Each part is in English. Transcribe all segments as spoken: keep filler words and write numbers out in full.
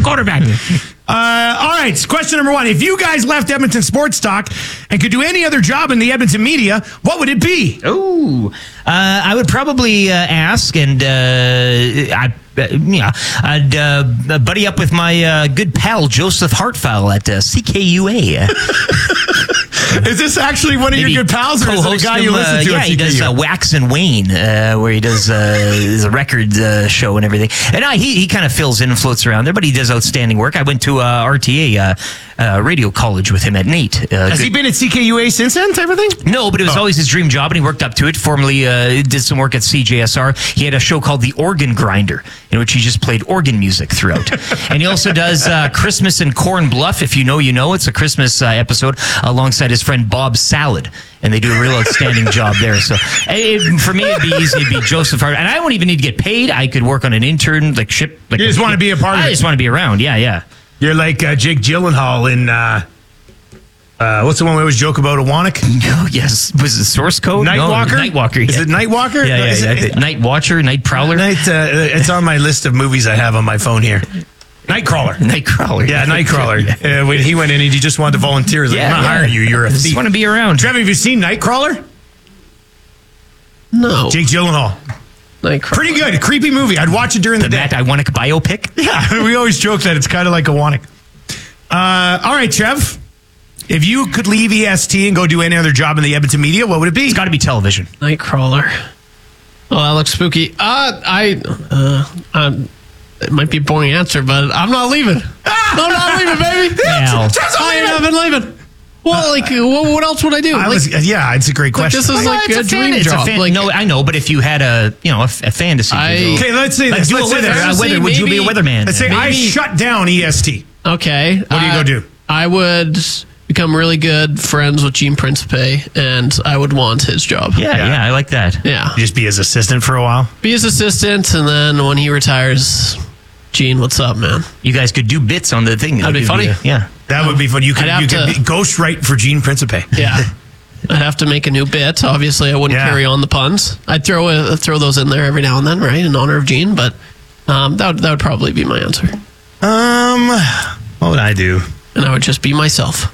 quarterback. Uh, all right, question number one. If you guys left Edmonton Sports Talk and could do any other job in the Edmonton media, what would it be? Oh, uh, I would probably uh, ask, and uh, I, uh, yeah, I'd uh, buddy up with my uh, good pal Joseph Hartfell at uh, C K U A. Is this actually one of Maybe your good pals, or is it a guy him, you listen uh, to? Yeah, he does uh, Wax and Wayne, uh, where he does uh, his record uh, show and everything. And I, he he kind of fills in and floats around there, but he does outstanding work. I went to uh, R T A uh, uh, radio college with him at Nate. Uh, Has good. he been at C K U A since then, type of thing? No, but it was Oh. always his dream job, and he worked up to it. Formerly uh, did some work at C J S R. He had a show called The Organ Grinder, in which he just played organ music throughout. And he also does uh, Christmas in Corn Bluff. If you know, you know. It's a Christmas uh, episode alongside his friend Bob Salad, and they do a real outstanding job there. So it, for me, it'd be easy. It'd be Joseph Hart, and I won't even need to get paid. I could work on an intern, like ship. Like You just want to be a part of I it. just want to be around. Yeah, yeah. You're like uh, Jake Gyllenhaal in, uh, uh, what's the one we always joke about, Awanik? Oh, yes. Was it Source Code? Nightwalker? No, Nightwalker. Is yeah. it Nightwalker? Yeah, yeah. Is it- yeah. Night Watcher, Night Prowler. Night, uh, it's on my list of movies I have on my phone here. Nightcrawler. Nightcrawler. Yeah, Nightcrawler. Yeah. Uh, when he went in, he just wanted to volunteer. He's like, Yeah, I'm not yeah. hiring you. You're a I just thief. want to be around. Trevor, have you seen Nightcrawler? No. Jake Gyllenhaal. Nightcrawler. Pretty good. Creepy movie. I'd watch it during the, The day. Matt Iwanek biopic. Yeah, we always joke that it's kind of like a Wannick. Uh, all right, Trev. If you could leave E S T and go do any other job in the Edmonton media, what would it be? It's got to be television. Nightcrawler. Oh, that looks spooky. Uh, I, uh, um, it might be a boring answer, but I'm not leaving. I'm not leaving, baby. Now. Trev's not I leaving. haven't leaving. Well, like, what, what else would I do? I Like, was, yeah, it's a great like, question. this is like It's a, fan- dream it's a job. fan- like, no, I know, but if you had a, you know, a, f- a fantasy. I- you okay, let's say like, this. do a Let's say weather, this. uh, Honestly, weather, would you be a maybe- weatherman? Let's say I Maybe- shut down E S T. okay. What do you go do? I would become really good friends with Gene Principe, and I would want his job. yeah, Yeah. yeah, I like that. Yeah. Just be his assistant for a while. Be his assistant, and then when he retires, Gene, what's up, man? You guys could do bits on the thing. That'd be It'd funny. uh, yeah. That would be fun. You could, I'd have you could to- be ghostwrite for Gene Principe. Yeah. I'd have to make a new bit. Obviously, I wouldn't Yeah. carry on the puns. I'd throw a, throw those in there every now and then, right, in honor of Gene. But um, that would, that would probably be my answer, Um, what would I do? and I would just be myself.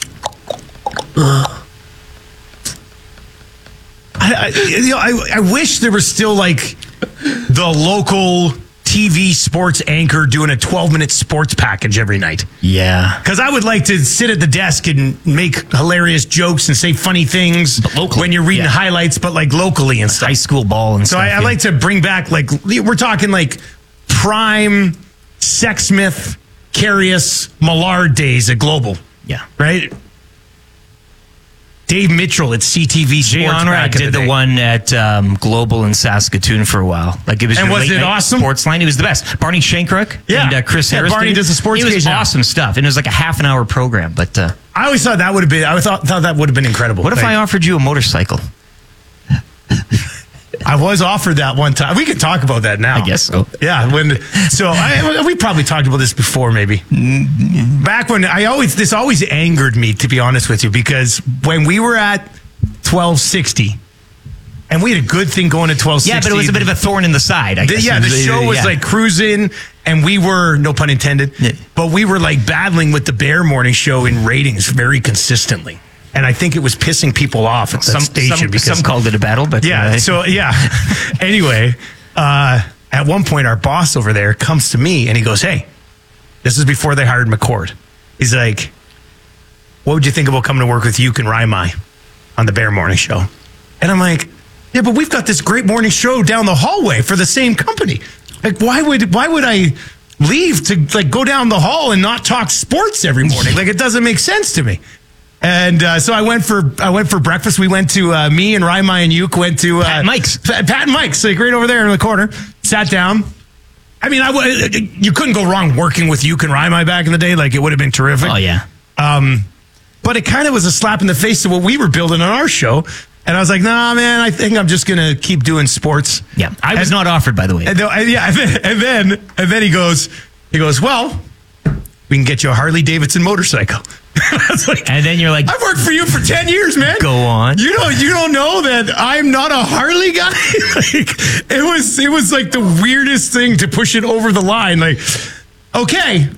I, I, you know, I, I wish there was still like the local T V sports anchor doing a twelve minute sports package every night. Yeah. Because I would like to sit at the desk and make hilarious jokes and say funny things But locally, when you're reading yeah. highlights, but like locally and stuff. High school ball and So stuff. I, I yeah. like to bring back, like, we're talking like prime Sexsmith, Carius, Millard days at Global, Yeah. right? Dave Mitchell at C T V Jay Sports Onrad back in did the the day. one at um, Global in Saskatoon for a while. Like it was And your was late it night awesome? Sports line. It was the best. Barney Shankruk Yeah. and uh, Chris Yeah, Harris. Barney did it. does the sports It was page now. awesome stuff, and it was like a half an hour program. But uh, I always thought that would have been, I thought, thought that would have been incredible. what if Like, I offered you a motorcycle? I was offered that one time. We could talk about that now. I guess so. Yeah. When so, I, we probably talked about this before, maybe. Back when I always this always angered me, to be honest with you, because when we were at twelve sixty, and we had a good thing going at twelve sixty. Yeah, but it was a bit of a thorn in the side. I The- guess. yeah, the show was Yeah. like cruising, and we were, no pun intended, Yeah. but we were like battling with the Bear Morning Show in ratings very consistently. And I think it was pissing people off at that some, station. some, because some called it a battle, but yeah. uh, So yeah. Anyway, uh, at one point, our boss over there comes to me and he goes, "Hey, this is before they hired McCord." He's like, "What would you think about coming to work with Yuk and Raimai on the Bear Morning Show?" And I'm like, "Yeah, but we've got this great morning show down the hallway for the same company. Like, why would why would I leave to like go down the hall and not talk sports every morning? Like, it doesn't make sense to me." And uh, so I went for I went for breakfast. We went to uh, me and Raimai and Yuk went to uh, Pat and Mike's. Pat, Pat and Mike's, like right over there in the corner. Sat down. I mean, I w- you couldn't go wrong working with Yuk and Raimai back in the day. Like, it would have been terrific. oh yeah. Um, but it kind of was a slap in the face to what we were building on our show. And I was like, "Nah, man, I think I'm just gonna keep doing sports." Yeah, I was And- not offered, by the way. And then, and yeah, and then, and then and then he goes, he goes, "Well, we can get you a Harley Davidson motorcycle." I was like, And then you're like, "I've worked for you for ten years, man. Go on. You don't you don't know that I'm not a Harley guy." Like, it was it was like the weirdest thing to push it over the line. Like, okay,